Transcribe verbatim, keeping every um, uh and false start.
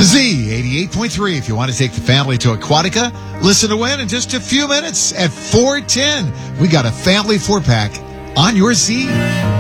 Z eighty-eight point three. If you want to take the family to Aquatica, listen to win in just a few minutes at four ten. We got a family four-pack on your Z.